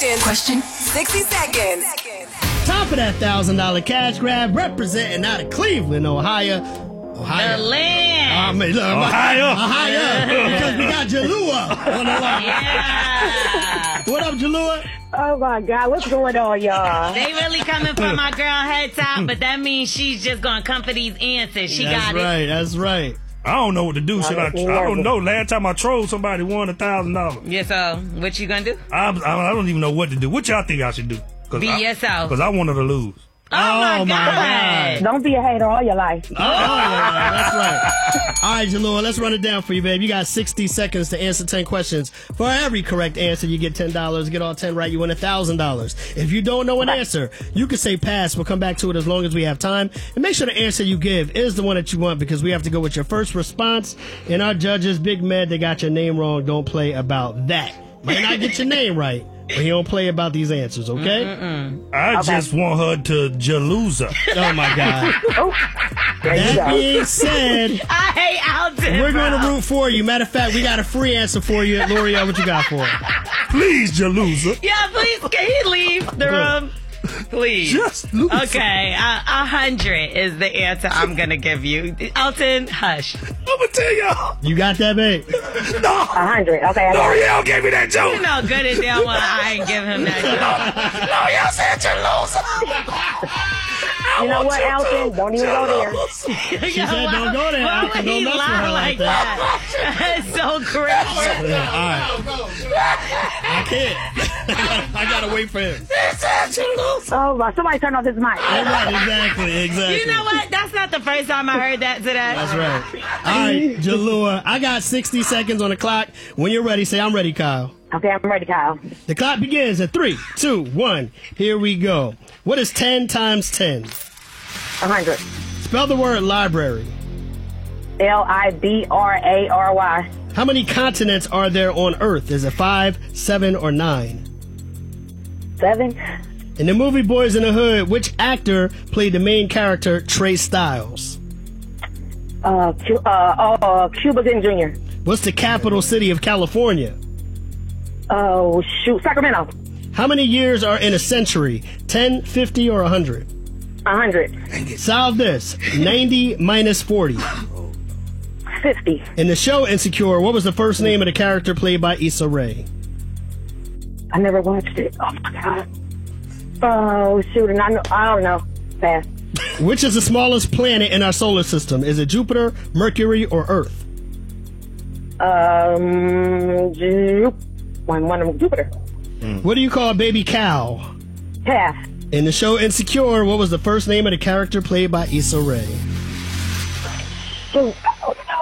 Question. 60 seconds. Time for that $1,000 cash grab, representing out of Cleveland, Ohio. The land. Ohio. Because we got Jalua on the line. Yeah. What up, Jalua? Oh my God, what's going on, y'all? They really coming for my girl head top, but that means she's just gonna come for these answers. She got it. That's right. I don't know what to do. I don't know. Last time I trolled somebody won $1,000. Yeah, so what you gonna do? I don't even know what to do. What y'all think I should do? Be yourself. Because I wanted to lose. Oh my God. Don't be a hater all your life. That's right. All right, Jalua, let's run it down for you, babe. You got 60 seconds to answer 10 questions. For every correct answer, you get $10. Get all 10 right, you win $1,000. If you don't know an answer, you can say pass. We'll come back to it as long as we have time. And make sure the answer you give is the one that you want, because we have to go with your first response. And our judges, Big Med, they got your name wrong. Don't play about that. Might not get your name right, but he don't play about these answers, okay? I just want her to Jaluza. Oh, my God. That being said, I hate Alton. we're going to root for you. Matter of fact, we got a free answer for you. L'Oreal, what you got for her? Please, Jaluza. Yeah, please, can he leave the room? Please. Just lose. Okay, 100 is the answer I'm going to give you. Alton, hush. I'm going to tell y'all. You got that, babe? No. 100. Okay, I got it. L'Oreal gave me that joke. You know good as hell when I ain't give him that joke. L'Oreal said Jaluza. You know what, Alton? Don't even go there. She said don't go there. Why would he Don't mess with her lie like that? That's so crazy. Yeah, all right. I can't. I gotta wait for him. Oh, my. Somebody turn off his mic. All right, exactly. You know what? That's not the first time I heard that today. That's right. All right, Jalua, I got 60 seconds on the clock. When you're ready, say I'm ready, Kyle. Okay, I'm ready, Kyle. The clock begins at 3, 2, 1. Here we go. What is 10 times 10? 100. Spell the word library. Library. How many continents are there on Earth? Is it 5, 7, or 9? 7. In the movie Boys in the Hood, which actor played the main character, Trey Styles? Cuba Gooding Jr. What's the capital city of California? Oh, shoot. Sacramento. How many years are in a century? 10, 50, or 100? 100. Solve this. 90 minus 40. 50. In the show Insecure, what was the first name of the character played by Issa Rae? I never watched it. Oh, my God. Oh, shoot. And I don't know. Pass. Which is the smallest planet in our solar system? Is it Jupiter, Mercury, or Earth? One of them, Jupiter. What do you call a baby cow? Pass. In the show Insecure, what was the first name of the character played by Issa Rae? Shoot.